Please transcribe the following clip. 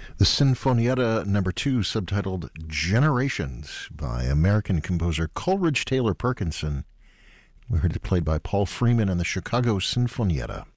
The Sinfonietta Number 2, subtitled Generations, by American composer Coleridge Taylor Perkinson. We heard it played by Paul Freeman and the Chicago Sinfonietta.